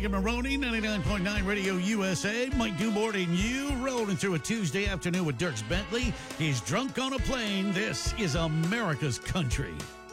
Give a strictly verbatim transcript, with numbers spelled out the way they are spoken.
Megan Maroney, ninety-nine point nine Radio U S A. Mike Dubort and you rolling through a Tuesday afternoon with Dierks Bentley. He's drunk on a plane. This is America's Country.